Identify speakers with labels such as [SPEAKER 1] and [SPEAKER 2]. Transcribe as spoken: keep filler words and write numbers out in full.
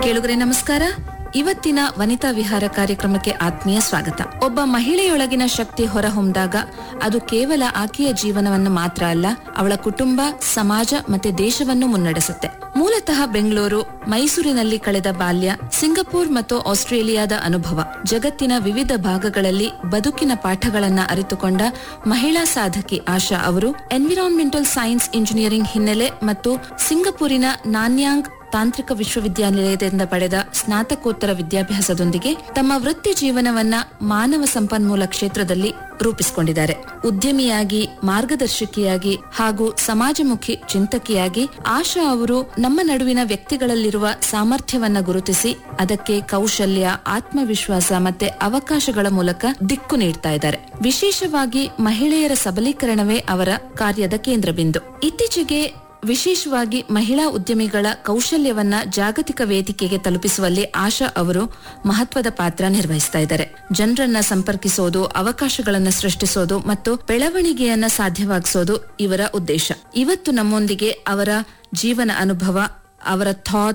[SPEAKER 1] ಕೇಳುಗರೆ ನಮಸ್ಕಾರ. ಇವತ್ತಿನ ವನಿತಾ ವಿಹಾರ ಕಾರ್ಯಕ್ರಮಕ್ಕೆ ಆತ್ಮೀಯ ಸ್ವಾಗತ. ಒಬ್ಬ ಮಹಿಳೆಯೊಳಗಿನ ಶಕ್ತಿ ಹೊರಹೊಮ್ಮಿದಾಗ ಅದು ಕೇವಲ ಆಕೆಯ ಜೀವನವನ್ನು ಮಾತ್ರ ಅಲ್ಲ, ಅವಳ ಕುಟುಂಬ, ಸಮಾಜ ಮತ್ತೆ ದೇಶವನ್ನು ಮುನ್ನಡೆಸುತ್ತೆ. ಮೂಲತಃ ಬೆಂಗಳೂರು, ಮೈಸೂರಿನಲ್ಲಿ ಕಳೆದ ಬಾಲ್ಯ, ಸಿಂಗಪೂರ್ ಮತ್ತು ಆಸ್ಟ್ರೇಲಿಯಾದ ಅನುಭವ, ಜಗತ್ತಿನ ವಿವಿಧ ಭಾಗಗಳಲ್ಲಿ ಬದುಕಿನ ಪಾಠಗಳನ್ನ ಅರಿತುಕೊಂಡ ಮಹಿಳಾ ಸಾಧಕಿ ಆಶಾ ಅವರು ಎನ್ವಿರಾನ್ಮೆಂಟಲ್ ಸೈನ್ಸ್ ಇಂಜಿನಿಯರಿಂಗ್ ಹಿನ್ನೆಲೆ ಮತ್ತು ಸಿಂಗಪೂರಿನ ನಾನ್ಯಾಂಗ್ ತಾಂತ್ರಿಕ ವಿಶ್ವವಿದ್ಯಾನಿಲಯದಿಂದ ಪಡೆದ ಸ್ನಾತಕೋತ್ತರ ವಿದ್ಯಾಭ್ಯಾಸದೊಂದಿಗೆ ತಮ್ಮ ವೃತ್ತಿ ಜೀವನವನ್ನ ಮಾನವ ಸಂಪನ್ಮೂಲ ಕ್ಷೇತ್ರದಲ್ಲಿ ರೂಪಿಸಿಕೊಂಡಿದ್ದಾರೆ. ಉದ್ಯಮಿಯಾಗಿ, ಮಾರ್ಗದರ್ಶಕಿಯಾಗಿ ಹಾಗೂ ಸಮಾಜಮುಖಿ ಚಿಂತಕಿಯಾಗಿ ಆಶಾ ಅವರು ನಮ್ಮ ನಡುವಿನ ವ್ಯಕ್ತಿಗಳಲ್ಲಿರುವ ಸಾಮರ್ಥ್ಯವನ್ನ ಗುರುತಿಸಿ ಅದಕ್ಕೆ ಕೌಶಲ್ಯ, ಆತ್ಮವಿಶ್ವಾಸ ಮತ್ತೆ ಅವಕಾಶಗಳ ಮೂಲಕ ದಿಕ್ಕು ನೀಡ್ತಾ ಇದ್ದಾರೆ. ವಿಶೇಷವಾಗಿ ಮಹಿಳೆಯರ ಸಬಲೀಕರಣವೇ ಅವರ ಕಾರ್ಯದ ಕೇಂದ್ರ ಬಿಂದು. ಇತ್ತೀಚೆಗೆ ವಿಶೇಷವಾಗಿ ಮಹಿಳಾ ಉದ್ಯಮಿಗಳ ಕೌಶಲ್ಯವನ್ನ ಜಾಗತಿಕ ವೇದಿಕೆಗೆ ತಲುಪಿಸುವಲ್ಲಿ ಆಶಾ ಅವರು ಮಹತ್ವದ ಪಾತ್ರ ನಿರ್ವಹಿಸ್ತಾ ಇದ್ದಾರೆ. ಜನರನ್ನ ಸಂಪರ್ಕಿಸೋದು, ಅವಕಾಶಗಳನ್ನ ಸೃಷ್ಟಿಸೋದು ಮತ್ತು ಬೆಳವಣಿಗೆಯನ್ನ ಸಾಧ್ಯವಾಗಿಸೋದು ಇವರ ಉದ್ದೇಶ. ಇವತ್ತು ನಮ್ಮೊಂದಿಗೆ ಅವರ ಜೀವನ ಅನುಭವ, ಅವರ ಥಾಟ್ಸ್,